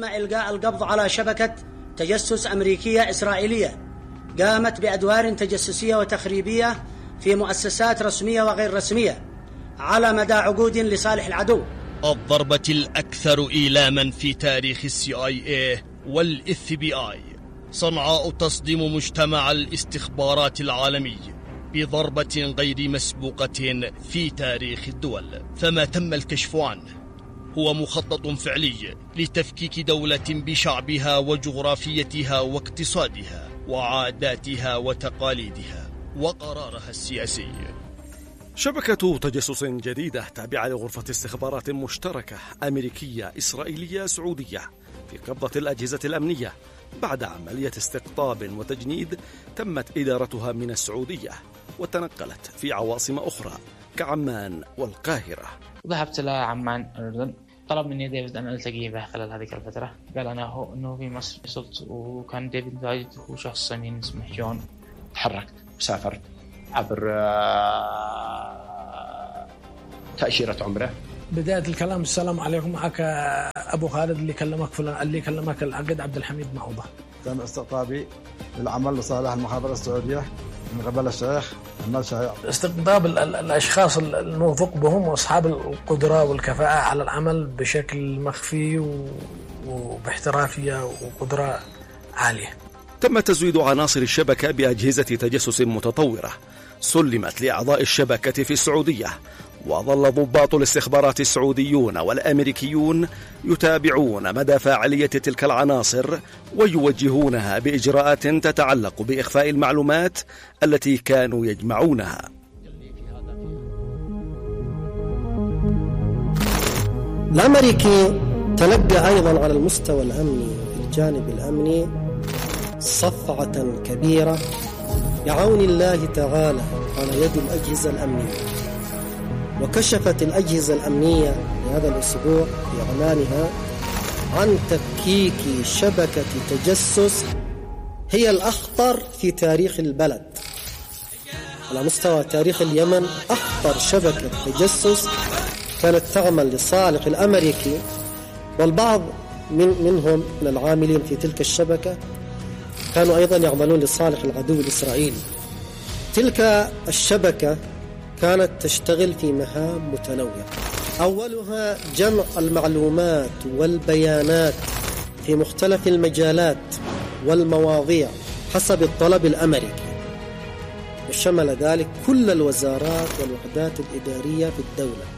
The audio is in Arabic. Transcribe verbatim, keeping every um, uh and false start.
إلقاء القبض على شبكة تجسس أمريكية إسرائيلية قامت بأدوار تجسسية وتخريبية في مؤسسات رسمية وغير رسمية على مدى عقود لصالح العدو. الضربة الأكثر إيلاما في تاريخ السي آي إيه والإف بي آي. صنعاء تصدم مجتمع الاستخبارات العالمي بضربة غير مسبوقة في تاريخ الدول، فما تم الكشف عنه هو مخطط فعلي لتفكيك دولة بشعبها وجغرافيتها واقتصادها وعاداتها وتقاليدها وقرارها السياسي. شبكة تجسس جديدة تابعة لغرفة استخبارات مشتركة أمريكية إسرائيلية سعودية في قبضة الأجهزة الأمنية بعد عملية استقطاب وتجنيد تمت إدارتها من السعودية وتنقلت في عواصم أخرى كعمان والقاهرة. ذهبت إلى عمان الأردن، طلب مني ديفيد أن ألتقي به خلال هذه الفترة. قال أنا هو أنه في مصر. وصلت وكان ديفيد وايد هو شخص سمين اسمه جون. تحركت وسافرت عبر تأشيرة عمره. بداية الكلام السلام عليكم، معك أبو خالد اللي كلمك فلان اللي كلمك العقد عبد الحميد معوضة. تم استقطابي للعمل لصالح المخابرات السعودية من قبل الشيخ محمد شهير. استقطاب الأشخاص الموثوق بهم وأصحاب القدرة والكفاءة على العمل بشكل مخفي وباحترافية وقدرة عالية. تم تزويد عناصر الشبكة بأجهزة تجسس متطورة سلمت لأعضاء الشبكة في السعودية، وظل ضباط الاستخبارات السعوديون والأمريكيون يتابعون مدى فاعلية تلك العناصر ويوجهونها بإجراءات تتعلق بإخفاء المعلومات التي كانوا يجمعونها. الأمريكي تلقى أيضا على المستوى الأمني في الجانب الأمني صفعة كبيرة بعون الله تعالى على يد الأجهزة الأمنية. وكشفت الأجهزة الأمنية في هذا الأسبوع في إعلانها عن تفكيك شبكة تجسس هي الأخطر في تاريخ البلد. على مستوى تاريخ اليمن أخطر شبكة تجسس كانت تعمل لصالح الأمريكي، والبعض من منهم من العاملين في تلك الشبكة كانوا أيضا يعملون لصالح العدو الإسرائيلي. تلك الشبكة كانت تشتغل في مهام متنوعة، أولها جمع المعلومات والبيانات في مختلف المجالات والمواضيع حسب الطلب الأمريكي، وشمل ذلك كل الوزارات والوحدات الإدارية في الدولة.